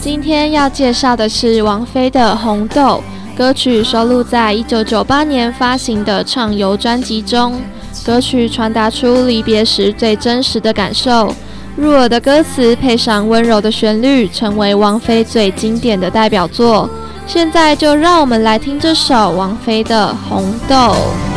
今天要介绍的是王菲的《红豆》，歌曲收录在1998年发行的《畅游》专辑中。歌曲传达出离别时最真实的感受，入耳的歌词配上温柔的旋律，成为王菲最经典的代表作。现在就让我们来听这首王菲的《红豆》。